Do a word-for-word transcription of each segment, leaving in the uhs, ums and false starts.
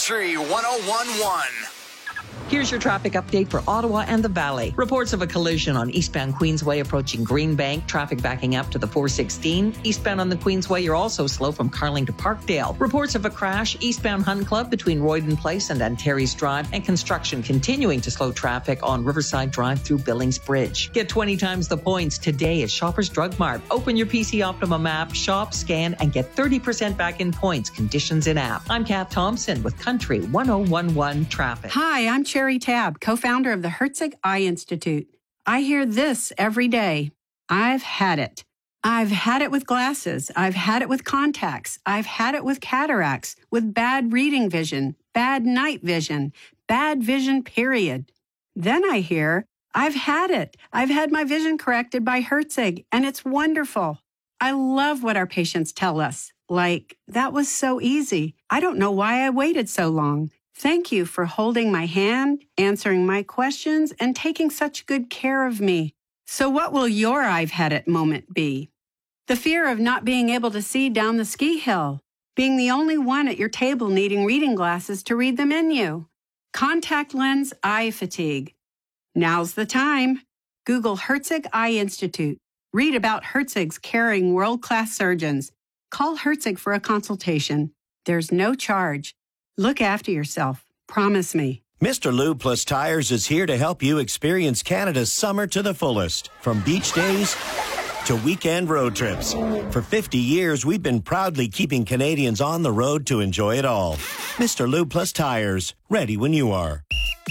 Country one oh one point one. Here's your traffic update for Ottawa and the Valley. Reports of a collision on eastbound Queensway approaching Greenbank. Traffic backing up to the four sixteen. Eastbound on the Queensway, you're also slow from Carling to Parkdale. Reports of a crash eastbound Hunt Club between Royden Place and Antares Drive, and construction continuing to slow traffic on Riverside Drive through Billings Bridge. Get twenty times the points today at Shoppers Drug Mart. Open your P C Optimum app, shop, scan, and get thirty percent back in points. Conditions in app. I'm Kath Thompson with Country one oh one point one Traffic. Hi, I'm Cherry Tab, co-founder of the Herzig Eye Institute. I hear this every day. I've had it. I've had it with glasses. I've had it with contacts. I've had it with cataracts, with bad reading vision, bad night vision, bad vision, period. Then I hear, I've had it. I've had my vision corrected by Herzig, and it's wonderful. I love what our patients tell us. Like, that was so easy. I don't know why I waited so long. Thank you for holding my hand, answering my questions, and taking such good care of me. So what will your I've had it moment be? The fear of not being able to see down the ski hill, being the only one at your table needing reading glasses to read the menu, contact lens eye fatigue. Now's the time. Google Herzig Eye Institute. Read about Herzig's caring world-class surgeons. Call Herzig for a consultation. There's no charge. Look after yourself. Promise me. Mister Lube Plus Tires is here to help you experience Canada's summer to the fullest. From beach days to weekend road trips. For fifty years, we've been proudly keeping Canadians on the road to enjoy it all. Mister Lube Plus Tires, ready when you are.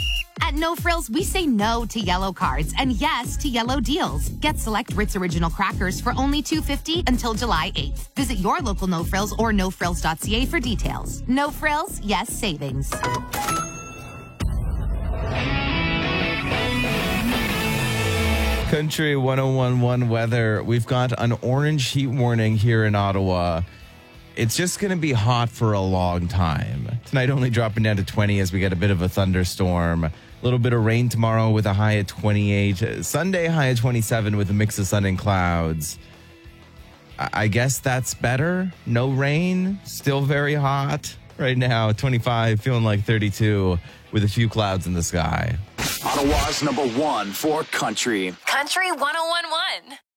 At No Frills, we say no to yellow cards and yes to yellow deals. Get select Ritz Original crackers for only two dollars and fifty cents until July eighth. Visit your local No Frills or no frills dot c a for details. No Frills, yes savings. Country one oh one point one weather. We've got an orange heat warning here in Ottawa. It's just going to be hot for a long time. Tonight only dropping down to twenty as we get a bit of a thunderstorm. A little bit of rain tomorrow with a high at twenty-eight. Sunday high at twenty-seven with a mix of sun and clouds. I guess that's better. No rain. Still very hot. Right now, twenty-five, feeling like thirty-two with a few clouds in the sky. Ottawa's number one for country. Country one oh one point one.